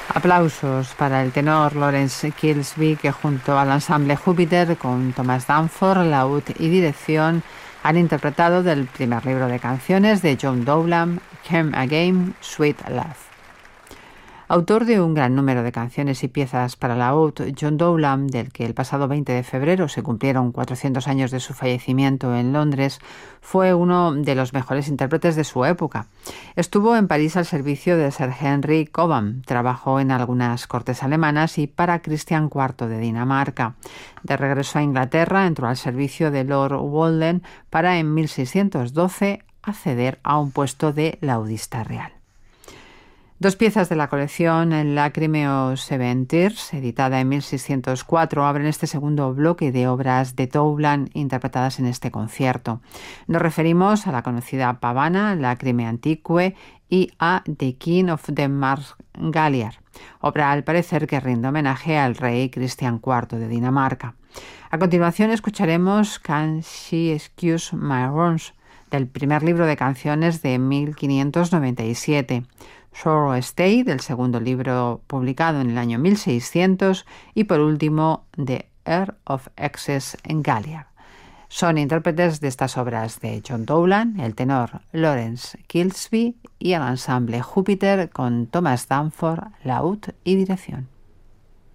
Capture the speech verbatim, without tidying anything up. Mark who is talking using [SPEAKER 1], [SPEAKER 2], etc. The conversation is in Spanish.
[SPEAKER 1] Aplausos para el tenor Lawrence Kilsby, que junto al ensamble Júpiter con Thomas Danforth, laúd y dirección han interpretado del primer libro de canciones de John Dowland, Come Again, Sweet Love. Autor de un gran número de canciones y piezas para laúd, John Dowland, del que el pasado veinte de febrero se cumplieron cuatrocientos años de su fallecimiento en Londres, fue uno de los mejores intérpretes de su época. Estuvo en París al servicio de Sir Henry Cobham, trabajó en algunas cortes alemanas y para Cristian cuarto de Dinamarca. De regreso a Inglaterra, entró al servicio de Lord Walden para en mil seiscientos doce acceder a un puesto de laudista real. Dos piezas de la colección Lachrymeo Seven Tears, editada en mil seiscientos cuatro, abren este segundo bloque de obras de Dowland interpretadas en este concierto. Nos referimos a la conocida pavana Lacrimae Antiquae y a The King of Denmark Galliard, obra al parecer que rinde homenaje al rey Cristian cuarto de Dinamarca. A continuación escucharemos Can She Excuse My Wrongs, del primer libro de canciones de mil quinientos noventa y siete. Sorrow Stay, del segundo libro publicado en el año mil seiscientos, y por último The Earl of Essex en Galliard. Son intérpretes de estas obras de John Dowland, el tenor Lawrence Kilsby y el ensamble Júpiter con Thomas Danforth, laúd y dirección.